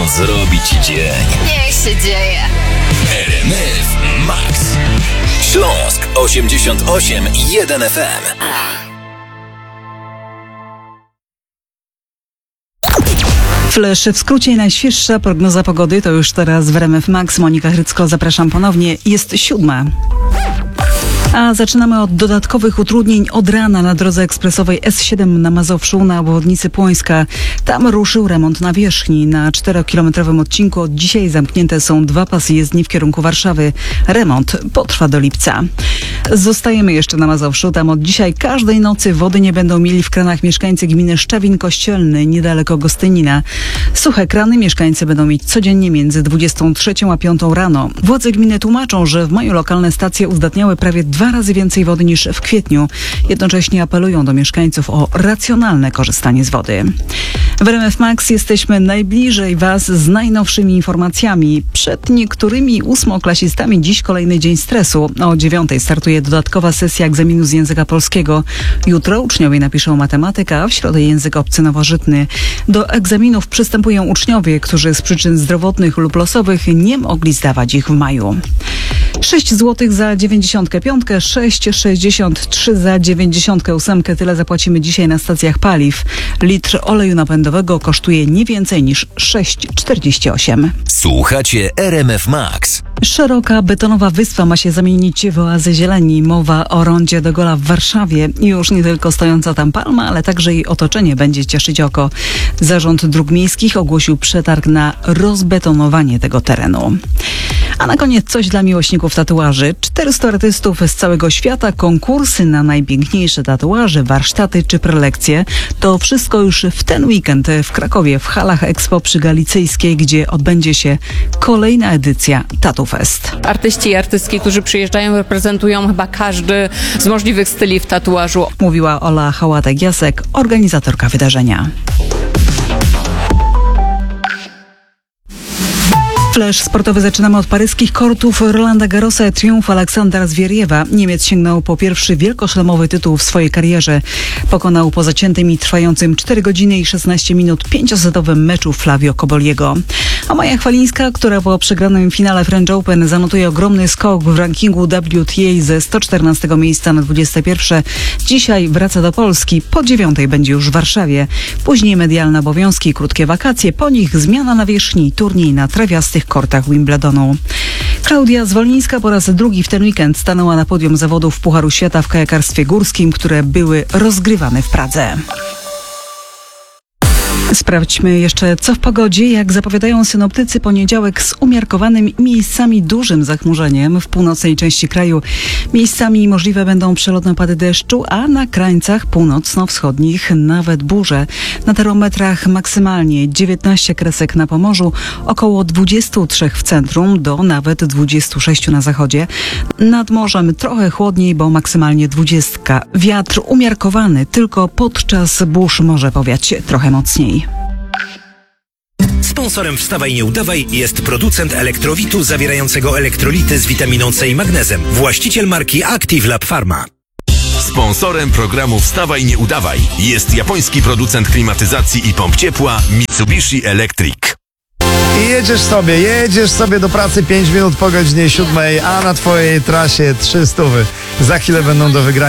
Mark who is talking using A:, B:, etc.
A: zrobi ci dzień.
B: Niech się dzieje.
A: RMF Max. Śląsk 88,1 FM.
C: Flash w skrócie, najświeższa prognoza pogody to już teraz w RMF Max. Monika Hrycko, zapraszam ponownie. Jest 7. A zaczynamy od dodatkowych utrudnień od rana na drodze ekspresowej S7 na Mazowszu na obwodnicy Płońska. Tam ruszył remont nawierzchni. Na 4-kilometrowym odcinku od dzisiaj zamknięte są 2 pasy jezdni w kierunku Warszawy. Remont potrwa do lipca. Zostajemy jeszcze na Mazowszu. Tam od dzisiaj każdej nocy wody nie będą mieli w kranach mieszkańcy gminy Szczawin Kościelny, niedaleko Gostynina. Suche krany mieszkańcy będą mieć codziennie między 23 a 5 rano. Władze gminy tłumaczą, że w maju lokalne stacje uzdatniały prawie 2 razy więcej wody niż w kwietniu. Jednocześnie apelują do mieszkańców o racjonalne korzystanie z wody. W RMF Max jesteśmy najbliżej Was z najnowszymi informacjami. Przed niektórymi 8-klasistami dziś kolejny dzień stresu. O 9 startuje dodatkowa sesja egzaminu z języka polskiego. Jutro uczniowie napiszą matematykę, a w środę język obcy nowożytny. Do egzaminów przystępują uczniowie, którzy z przyczyn zdrowotnych lub losowych nie mogli zdawać ich w maju. 6 zł za 95, 6,63 za 98. Tyle zapłacimy dzisiaj na stacjach paliw. Litr oleju napędowego kosztuje nie więcej niż 6,48.
A: Słuchacie RMF Max.
C: Szeroka betonowa wyspa ma się zamienić w oazę zieleni. Mowa o rondzie de Gaulle'a w Warszawie. Już nie tylko stojąca tam palma, ale także jej otoczenie będzie cieszyć oko. Zarząd Dróg Miejskich ogłosił przetarg na rozbetonowanie tego terenu. A na koniec coś dla miłośników tatuaży. 400 artystów z całego świata, konkursy na najpiękniejsze tatuaże, warsztaty czy prelekcje. To wszystko już w ten weekend w Krakowie, w halach Expo przy Galicyjskiej, gdzie odbędzie się kolejna edycja Tattoo Fest.
D: Artyści i artystki, którzy przyjeżdżają, reprezentują chyba każdy z możliwych styli w tatuażu.
C: Mówiła Ola Hałatek-Jasek, organizatorka wydarzenia. Flash sportowy zaczynamy od paryskich kortów Rolanda Garrosa i triumfu Aleksandra Zwieriewa. Niemiec sięgnął po pierwszy wielkoszlemowy tytuł w swojej karierze. Pokonał po zaciętym i trwającym 4 godziny i 16 minut 5-setowym meczu Flavio Koboliego. A Maja Chwalińska, która po przegranym finale French Open zanotuje ogromny skok w rankingu WTA ze 114 miejsca na 21. Dzisiaj wraca do Polski. Po 9 będzie już w Warszawie. Później medialne obowiązki, krótkie wakacje. Po nich zmiana nawierzchni, turniej na trawiastych kortach Wimbledonu. Klaudia Zwolińska po raz drugi w ten weekend stanęła na podium zawodów Pucharu Świata w kajakarstwie górskim, które były rozgrywane w Pradze. Sprawdźmy jeszcze, co w pogodzie. Jak zapowiadają synoptycy, poniedziałek z umiarkowanym miejscami dużym zachmurzeniem w północnej części kraju. Miejscami możliwe będą przelotne opady deszczu, a na krańcach północno-wschodnich nawet burze. Na termometrach maksymalnie 19 kresek na Pomorzu, około 23 w centrum, do nawet 26 na zachodzie. Nad morzem trochę chłodniej, bo maksymalnie 20. Wiatr umiarkowany, tylko podczas burz może powiać trochę mocniej.
E: Sponsorem Wstawaj Nie Udawaj jest producent elektrowitu zawierającego elektrolity z witaminą C i magnezem. Właściciel marki Active Lab Pharma.
F: Sponsorem programu Wstawaj Nie Udawaj jest japoński producent klimatyzacji i pomp ciepła Mitsubishi Electric.
G: I jedziesz sobie do pracy 5 minut po godzinie 7, a na twojej trasie 300. Za chwilę będą do wygrania.